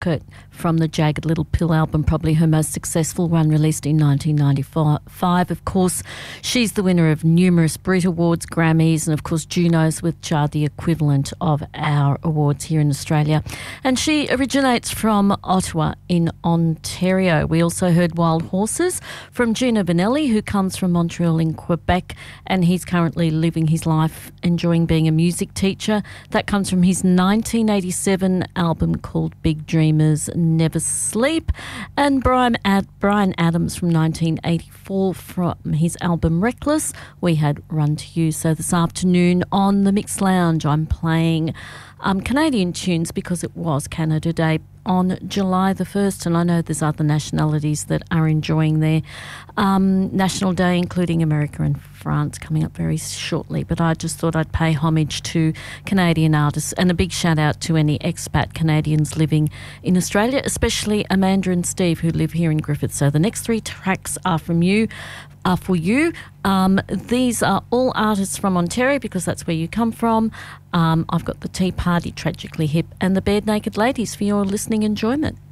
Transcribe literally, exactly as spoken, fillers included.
Rocket from the Jagged Little Pill album, probably her most successful one, released in nineteen ninety-five. Of course, she's the winner of numerous Brit Awards, Grammys, and of course Junos, which are the equivalent of our awards here in Australia. And she originates from Ottawa in Ontario. We also heard Wild Horses from Gino Vanelli, who comes from Montreal in Quebec, and he's currently living his life enjoying being a music teacher. That comes from his nineteen eighty-seven album called Big Dreamers Never Sleep. And Brian, Ad- Brian Adams from nineteen eighty-four from his album Reckless. We had Run to You. So this afternoon on the Mix Lounge, I'm playing um, Canadian tunes because it was Canada Day on July the first, and I know there's other nationalities that are enjoying their um, National Day, including America and France, coming up very shortly. But I just thought I'd pay homage to Canadian artists, and a big shout out to any expat Canadians living in Australia, especially Amanda and Steve, who live here in Griffith. So the next three tracks are from you. Are for you. Um, these are all artists from Ontario because that's where you come from. Um, I've got the Tea Party, Tragically Hip, and the Barenaked Ladies for your listening enjoyment.